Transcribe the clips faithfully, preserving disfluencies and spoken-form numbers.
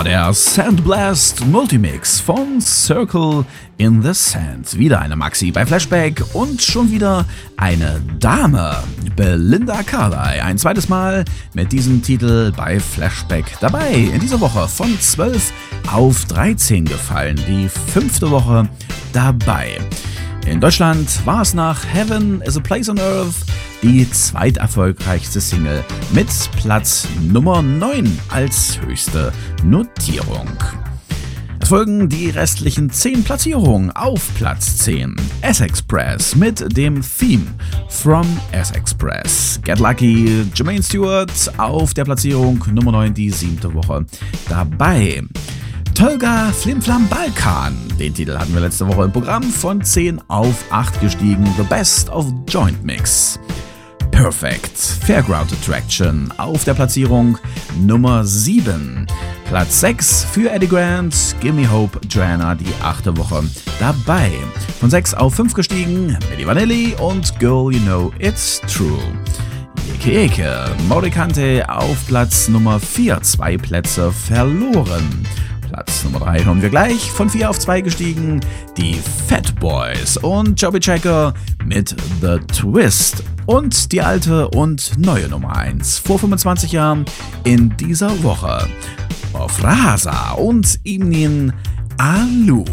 war der Sandblast Multimix von Circle in the Sand. Wieder eine Maxi bei Flashback und schon wieder eine Dame, Belinda Carlisle. Ein zweites Mal mit diesem Titel bei Flashback dabei. In dieser Woche von zwölf auf dreizehn gefallen, die fünfte Woche dabei. In Deutschland war es nach Heaven is a Place on Earth die zweiterfolgreichste Single mit Platz Nummer neun als höchste Notierung. Es folgen die restlichen zehn Platzierungen. Auf Platz zehn S-Express mit dem Theme From S-Express. Get Lucky, Jermaine Stewart auf der Platzierung Nummer neun, die siebte Woche dabei. Tolga Flimflam Balkan, den Titel hatten wir letzte Woche im Programm, von zehn auf acht gestiegen, The Best of Joint Mix. Perfect, Fairground Attraction auf der Platzierung Nummer sieben. Platz sechs für Eddie Grant, Gimme Hope Joanna, die achte Woche dabei. Von sechs auf fünf gestiegen, Milli Vanilli und Girl You Know It's True. Eke Eke, Morikante auf Platz Nummer vier, zwei Plätze verloren. Platz Nummer drei kommen wir gleich, von vier auf zwei gestiegen, die Fat Boys und Joby Checker mit The Twist. Und die alte und neue Nummer eins vor fünfundzwanzig Jahren in dieser Woche. Auf Rasa und Imnin Alu.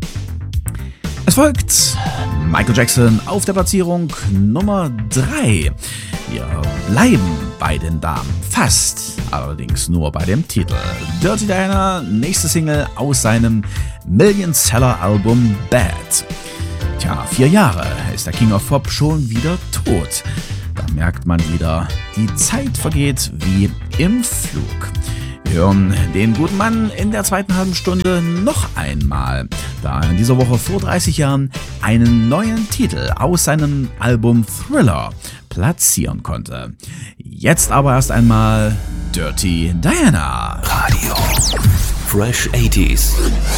Es folgt Michael Jackson auf der Platzierung Nummer drei. Wir bleiben bei den Damen, fast, allerdings nur bei dem Titel. Dirty Diana, nächste Single aus seinem Million-Seller-Album Bad. Tja, vier Jahre ist der King of Pop schon wieder tot. Da merkt man wieder, die Zeit vergeht wie im Flug. Wir hören den guten Mann in der zweiten halben Stunde noch einmal, da er in dieser Woche vor dreißig Jahren einen neuen Titel aus seinem Album Thriller platzieren konnte. Jetzt aber erst einmal Dirty Diana. Radio Fresh achtziger.